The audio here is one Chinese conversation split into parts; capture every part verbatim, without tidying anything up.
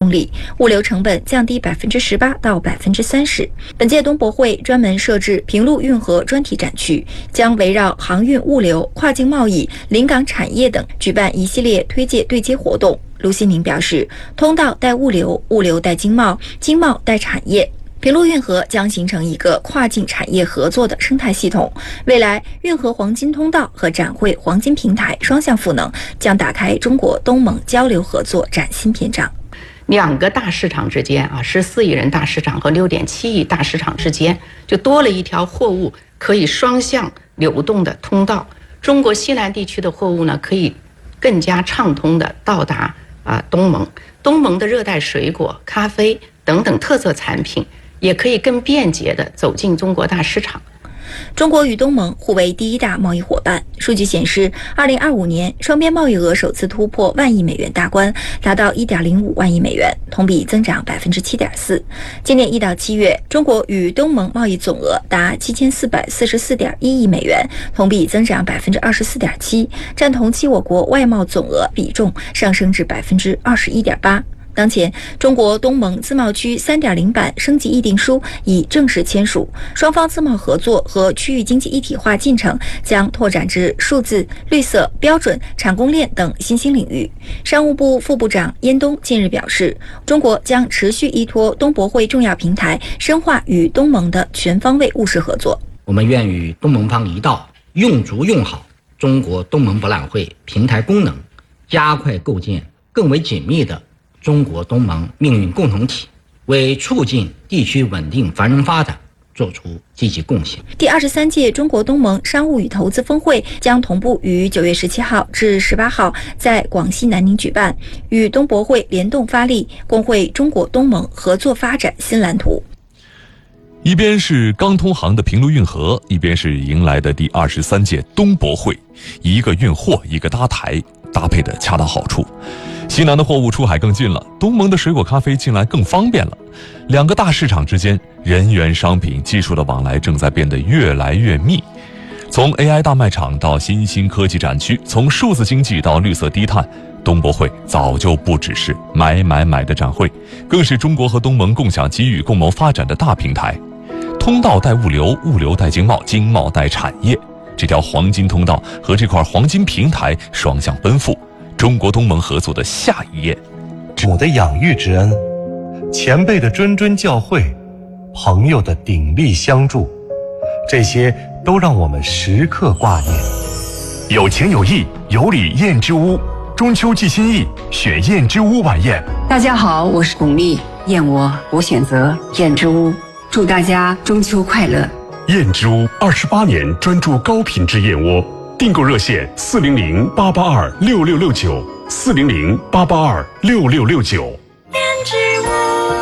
公里，物流成本降低百分之十八到百分之三十。本届东博会专门设置平陆运河专题展区，将围绕航运物流、跨境贸易、临港产业等举办一系列推介对接活动。卢锡宁表示，通道带物流，物流带经贸，经贸带产业。平陆运河将形成一个跨境产业合作的生态系统，未来运河黄金通道和展会黄金平台双向赋能，将打开中国东盟交流合作崭新篇章。 两个大市场之间啊，十四亿人大市场和六点七亿大市场之间，就多了一条货物可以双向流动的通道。中国西南地区的货物呢，可以更加畅通的到达啊东盟，东盟的热带水果、咖啡等等特色产品，也可以更便捷地走进中国大市场。 中国与东盟互为第一大贸易伙伴。数据显示，二零二五年双边贸易额首次突破万亿美元大关，达到一点零五万亿美元，同比增长百分之七点四。今年一到七月，中国与东盟贸易总额达七千四百四十四点一亿美元，同比增长百分之二十四点七，占同期我国外贸总额比重上升至百分之二十一点八。当前，中国东盟自贸区 三点零 版升级议定书已正式签署，双方自贸合作和区域经济一体化进程将拓展至数字、绿色、标准、产供链等新兴领域。商务部副部长燕东近日表示，中国将持续依托东博会重要平台，深化与东盟的全方位务实合作。 我们愿与东盟方一道，用足用好中国东盟博览会平台功能，加快构建更为紧密的中国东盟命运共同体，为促进地区稳定繁荣发展做出积极贡献。 第二十三届中国东盟商务与投资峰会将同步于九月十七号至十八号在广西南宁举办，与东博会联动发力，共绘中国东盟合作发展新蓝图。 一边是刚通航的平陆运河，一边是迎来的第二十三届东博会，一个运货，一个搭台，搭配的恰到好处。西南的货物出海更近了，东盟的水果咖啡进来更方便了。两个大市场之间，人员、商品、技术的往来正在变得越来越密。从 A I 大卖场到新兴科技展区，从数字经济到绿色低碳，东博会早就不只是买买买的展会，更是中国和东盟共享机遇、共谋发展的大平台。通道带物流，物流带经贸，经贸带产业，这条黄金通道和这块黄金平台双向奔赴，中国东盟合作的下一页。 母的养育之恩，前辈的谆谆教诲，朋友的鼎力相助，这些都让我们时刻挂念。 有情有义，有礼燕之屋，中秋寄心意，选燕之屋晚宴。 大家好，我是巩俐，燕窝我选择燕之屋，祝大家中秋快乐。 燕之屋二十八年专注高品质燕窝，订购热线四零零八八二六六六九，四零零八八二六六六九。 燕之屋，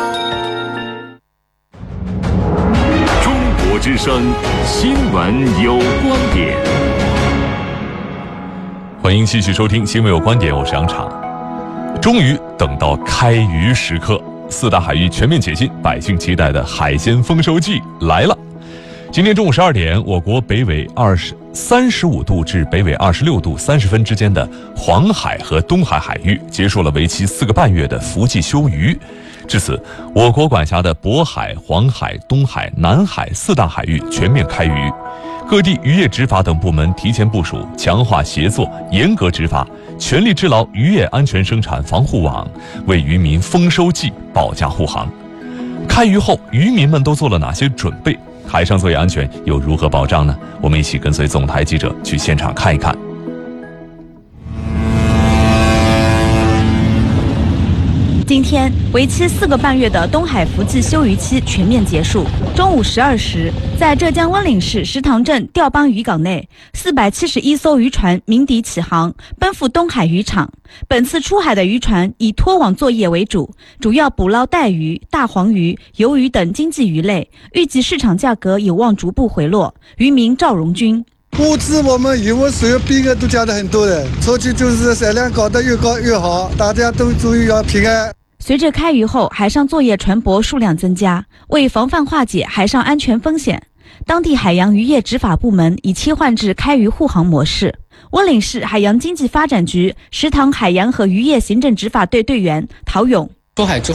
中国之声新闻有观点。 欢迎继续收听新闻有观点，我是杨昶。终于等到开渔时刻，四大海域全面解禁，百姓期待的海鲜丰收季来了。今天中午十二点，我国北纬二十三十五度至北纬二十六度三十分之间的黄海和东海海域结束了为期四个半月的伏季休渔。至此，我国管辖的渤海、黄海、东海、南海四大海域全面开渔。各地渔业执法等部门提前部署，强化协作，严格执法，全力织牢渔业安全生产防护网，为渔民丰收季保驾护航。开渔后，渔民们都做了哪些准备？海上作业安全又如何保障呢？我们一起跟随总台记者去现场看一看。 今天，为期四个半月的东海伏季休渔期全面结束。中午十二时，在浙江温岭市石塘镇钓浜渔港内，四百七十一艘渔船鸣笛起航，奔赴东海渔场。本次出海的渔船以拖网作业为主，主要捕捞带鱼、大黄鱼、鱿鱼等经济鱼类，预计市场价格有望逐步回落。渔民赵荣军： 估值我们渔获所有边个都降得很多的，出去就是产量搞得越高越好，大家都注意要平安。 随着开渔后海上作业船舶数量增加，为防范化解海上安全风险，当地海洋渔业执法部门已切换至开渔护航模式。温岭市海洋经济发展局石塘海洋和渔业行政执法队队员陶勇： 出海之